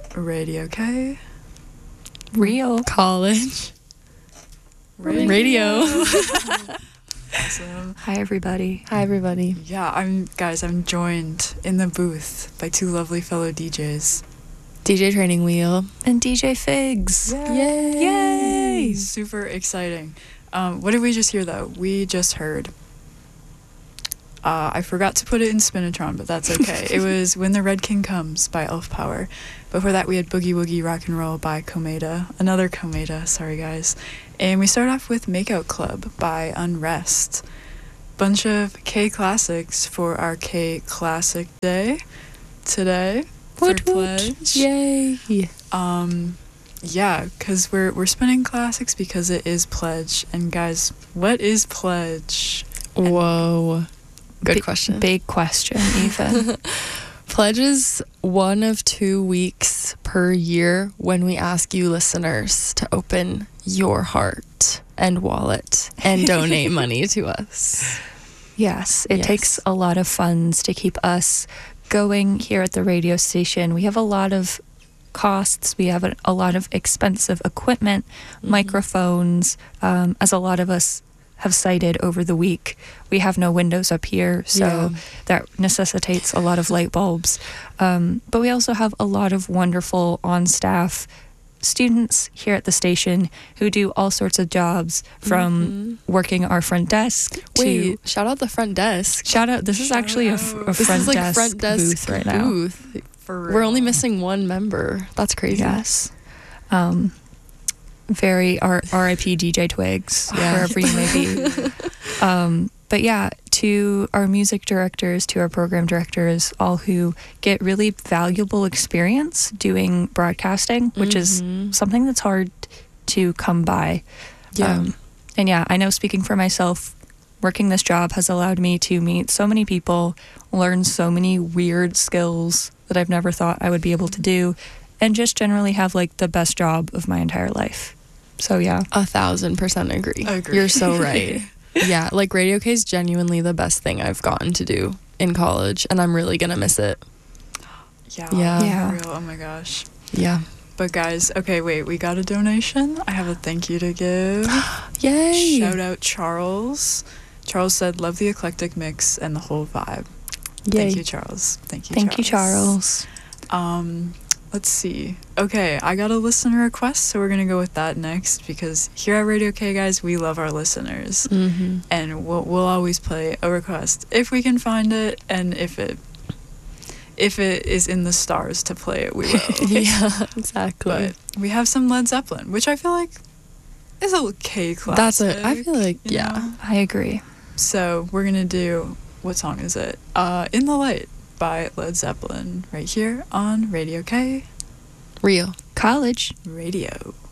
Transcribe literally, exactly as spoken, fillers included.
Radio K. Real. College. Radio. Radio. Awesome. Hi, everybody. Hi, everybody. Yeah, I'm guys. I'm joined in the booth by two lovely fellow D Js. D J Training Wheel. And D J Figs. Yay! Yay! Super exciting. Um, what did we just hear though? We just heard. Uh, I forgot to put it in Spinatron, but that's okay. It was When the Red King Comes by Elf Power. Before that, we had Boogie Woogie Rock and Roll by Komeda. Another Komeda, sorry guys. And we start off with Makeout Club by Unrest. Bunch of K classics for our K Classic Day today. Woot for woot. Pledge. Yay! Um, yeah, because we're, we're spinning classics because it is Pledge. And guys, what is Pledge? Whoa. Good Bi- question. Big question, Eva. Pledge is one of two weeks per year when we ask you listeners to open your heart and wallet and donate money to us. Yes, it Yes. takes a lot of funds to keep us going here at the radio station. We have a lot of costs. We have a, a lot of expensive equipment, Mm-hmm. microphones, um, as a lot of us have cited over the week. We have no windows up here, so Yeah. that necessitates a lot of light bulbs. Um, but we also have a lot of wonderful on-staff students here at the station who do all sorts of jobs, from working our front desk to... Wait, shout out the front desk. Shout out, this is Shout actually a, f- out. a This This front, is like desk front desk booth right now. booth. For We're real. only missing one member. That's crazy. Yes. Um, very R- R.I.P. D J Twigs, Yeah. wherever you may be. Um, but yeah, to our music directors, to our program directors, all who get really valuable experience doing broadcasting, which Mhm. is something that's hard to come by. Yeah. Um, and yeah, I know, speaking for myself, working this job has allowed me to meet so many people, learn so many weird skills that I've never thought I would be able to do, and just generally have like the best job of my entire life. So yeah. A thousand percent agree. Agree. You're so right. Yeah, like Radio K is genuinely the best thing I've gotten to do in college, and I'm really gonna miss it. Yeah. Yeah. Yeah. For real. Oh my gosh. Yeah. But guys, okay, wait, we got a donation. I have a thank you to give. Yay! Shout out Charles. Charles said, love the eclectic mix and the whole vibe. Yay. Thank you, Charles. Thank you, Thank Charles. you, Charles. Um, let's see. Okay, I got a listener request, so we're gonna go with that next, because here at Radio K, guys, we love our listeners, Mm-hmm. and we'll we'll always play a request if we can find it, and if it if it is in the stars to play it, we will. Yeah, exactly. But we have some Led Zeppelin, which I feel like is a K classic. That's it. I feel like, you yeah. know? I agree. So we're gonna do, what song is it? Uh, In the Light by Led Zeppelin, right here on Radio K Real. College. Radio.